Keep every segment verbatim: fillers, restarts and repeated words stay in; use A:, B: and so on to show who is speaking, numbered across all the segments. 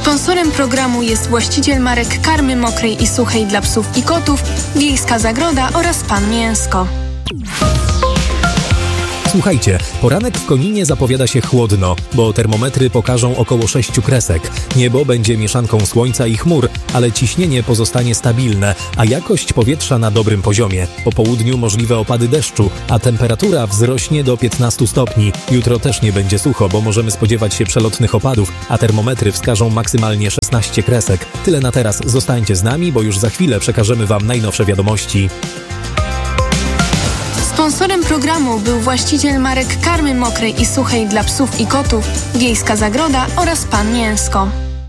A: Sponsorem programu jest właściciel marek karmy mokrej i suchej dla psów i kotów, Wiejska Zagroda oraz Pan Mięsko.
B: Słuchajcie, poranek w Koninie zapowiada się chłodno, bo termometry pokażą około sześciu kresek. Niebo będzie mieszanką słońca i chmur, ale ciśnienie pozostanie stabilne, a jakość powietrza na dobrym poziomie. Po południu możliwe opady deszczu, a temperatura wzrośnie do piętnastu stopni. Jutro też nie będzie sucho, bo możemy spodziewać się przelotnych opadów, a termometry wskażą maksymalnie szesnaście kresek. Tyle na teraz. Zostańcie z nami, bo już za chwilę przekażemy Wam najnowsze wiadomości.
A: Sponsorem programu był właściciel marek karmy mokrej i suchej dla psów i kotów, Wiejska Zagroda oraz Pan Mięsko.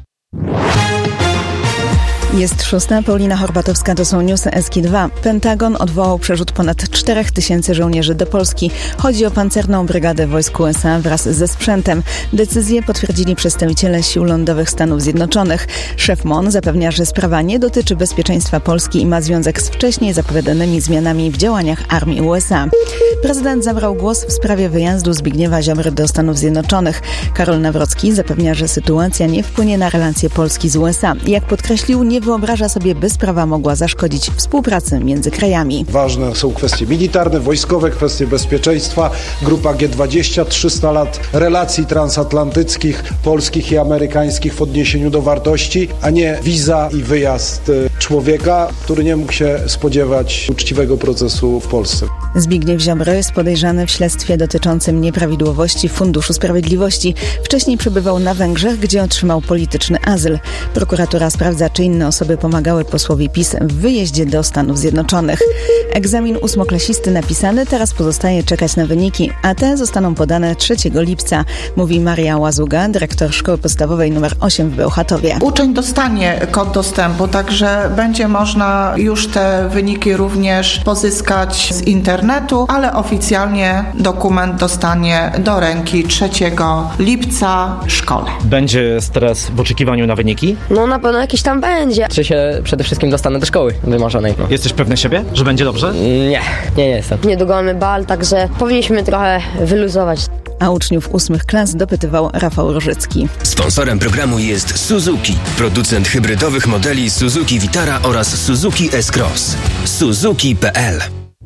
C: Jest szósta, Paulina Horbatowska, to są newsy S K dwa. Pentagon odwołał przerzut ponad czterech tysięcy żołnierzy do Polski. Chodzi o pancerną brygadę wojsk U S A wraz ze sprzętem. Decyzję potwierdzili przedstawiciele sił lądowych Stanów Zjednoczonych. Szef M O N zapewnia, że sprawa nie dotyczy bezpieczeństwa Polski i ma związek z wcześniej zapowiadanymi zmianami w działaniach armii U S A. Prezydent zabrał głos w sprawie wyjazdu Zbigniewa Ziobry do Stanów Zjednoczonych. Karol Nawrocki zapewnia, że sytuacja nie wpłynie na relacje Polski z U S A. Jak podkreślił, nie wyobraża sobie, by sprawa mogła zaszkodzić współpracy między krajami.
D: Ważne są kwestie militarne, wojskowe, kwestie bezpieczeństwa. Grupa G dwadzieścia, trzysta lat relacji transatlantyckich, polskich i amerykańskich w odniesieniu do wartości, a nie wiza i wyjazd człowieka, który nie mógł się spodziewać uczciwego procesu w Polsce.
C: Zbigniew Ziobro jest podejrzany w śledztwie dotyczącym nieprawidłowości Funduszu Sprawiedliwości. Wcześniej przebywał na Węgrzech, gdzie otrzymał polityczny azyl. Prokuratura sprawdza, czy inne osoby pomagały posłowi PiS w wyjeździe do Stanów Zjednoczonych. Egzamin ósmoklasisty napisany, teraz pozostaje czekać na wyniki, a te zostaną podane trzeciego lipca, mówi Maria Łazuga, dyrektor Szkoły Podstawowej nr osiem w Bełchatowie.
E: Uczeń dostanie kod dostępu, także będzie można już te wyniki również pozyskać z internetu, ale oficjalnie dokument dostanie do ręki trzeciego lipca w szkole.
F: Będzie stres w oczekiwaniu na wyniki?
G: No na pewno jakiś tam będzie. Czy się przede wszystkim dostanę do szkoły wymarzonej. No.
F: Jesteś pewny siebie, że będzie dobrze?
G: Nie, nie jestem. Niedługo mamy bal, także powinniśmy trochę wyluzować.
C: A uczniów ósmych klas dopytywał Rafał Rożycki.
H: Sponsorem programu jest Suzuki, producent hybrydowych modeli Suzuki Vitara oraz Suzuki S-Cross. Suzuki kropka p l.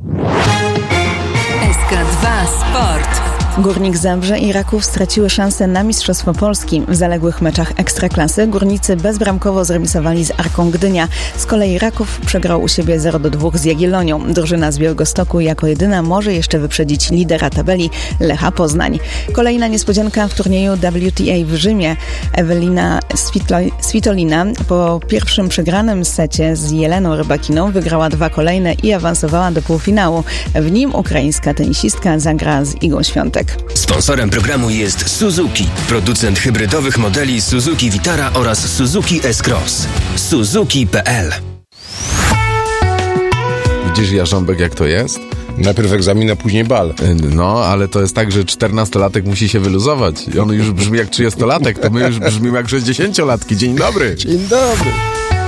I: S K dwa Sport.
C: Górnik Zabrze i Raków straciły szansę na Mistrzostwo Polski. W zaległych meczach Ekstraklasy górnicy bezbramkowo zremisowali z Arką Gdynia. Z kolei Raków przegrał u siebie zero do dwóch z Jagiellonią. Drużyna z Białegostoku jako jedyna może jeszcze wyprzedzić lidera tabeli Lecha Poznań. Kolejna niespodzianka w turnieju W T A w Rzymie. Ewelina Svitolina po pierwszym przegranym secie z Jeleną Rybakiną wygrała dwa kolejne i awansowała do półfinału. W nim ukraińska tenisistka zagra z Igą Świątek.
H: Sponsorem programu jest Suzuki, producent hybrydowych modeli Suzuki Vitara oraz Suzuki S-Cross. Suzuki kropka p l.
J: Widzisz, Jarząbek, jak to jest?
K: Najpierw egzamin, a później bal.
J: No, ale to jest tak, że czternastolatek musi się wyluzować. I on już brzmi jak trzydziestolatek, to my już brzmimy jak sześćdziesięciolatki. Dzień dobry.
K: Dzień dobry.